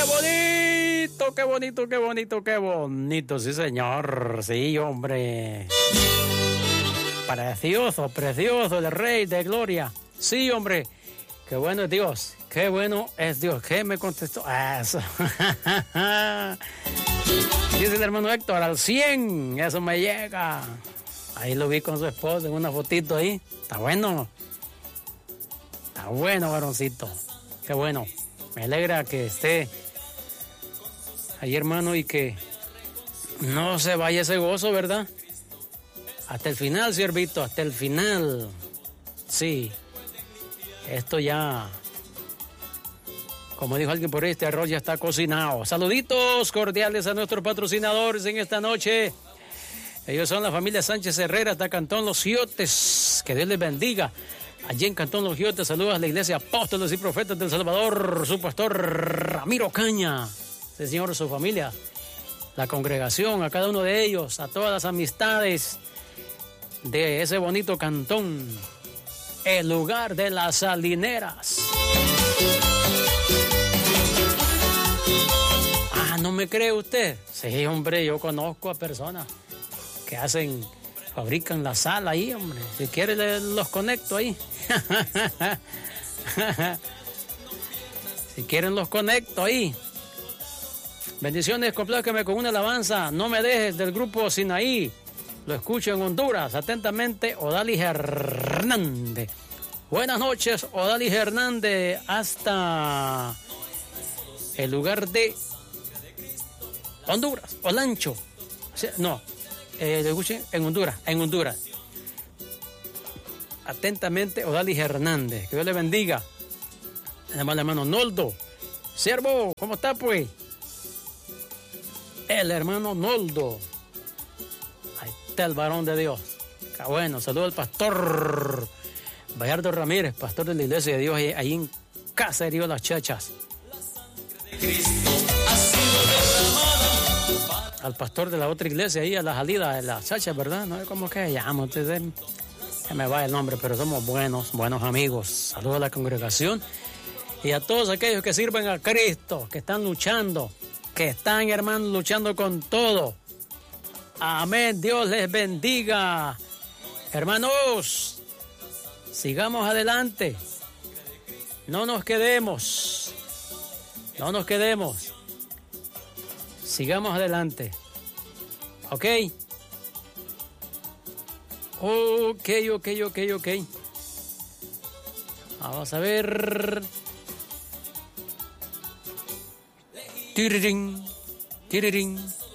bonito, qué bonito, qué bonito, qué bonito! Sí, señor, sí, hombre. Precioso, precioso, el Rey de Gloria. Sí, hombre, qué bueno es Dios, qué bueno es Dios. ¿Qué me contestó? Eso. Dice el hermano Héctor, al 100, eso me llega. Ahí lo vi con su esposa en una fotito ahí. Está bueno, varoncito. Qué bueno. Me alegra que esté ahí, hermano, y que no se vaya ese gozo, ¿verdad? Hasta el final, siervito, hasta el final. Sí. Esto ya, como dijo alguien por ahí, este arroz ya está cocinado. Saluditos cordiales a nuestros patrocinadores en esta noche. Ellos son la familia Sánchez Herrera de Cantón Los Giotes. Que Dios les bendiga. Allí en Cantón Los Giotes, saludos a la Iglesia Apóstoles y Profetas del Salvador, su pastor Ramiro Caña. Sí, señor, su familia, la congregación, a cada uno de ellos, a todas las amistades de ese bonito cantón, el lugar de las salineras. Ah, ¿no me cree usted? Sí, hombre, yo conozco a personas que fabrican la sal ahí, hombre. Si quiere los conecto ahí. Si quieren los conecto ahí. Bendiciones, complácame con una alabanza. No me dejes, del grupo Sinaí. Lo escucho en Honduras. Atentamente, Odalis Hernández. Buenas noches, Odalis Hernández. Hasta el lugar de Honduras, Olancho. No, lo escuché en Honduras. Atentamente, Odalis Hernández. Que Dios le bendiga. Además, el hermano Noldo. Siervo, ¿cómo está, pues? El hermano Noldo. Ahí está el varón de Dios. Qué bueno. Saludo al pastor Bayardo Ramírez, pastor de la Iglesia de Dios, ahí en Caserío Las Chachas. Al pastor de la otra iglesia, ahí a la salida de Las Chachas, ¿verdad? No sé cómo que se llama. Ustedes, se me va el nombre, pero somos buenos amigos. Saludos a la congregación y a todos aquellos que sirven a Cristo, que están luchando, hermanos, luchando con todo. Amén. Dios les bendiga. Hermanos, sigamos adelante. No nos quedemos. Sigamos adelante. ¿Ok? Ok. Vamos a ver. Tirirín.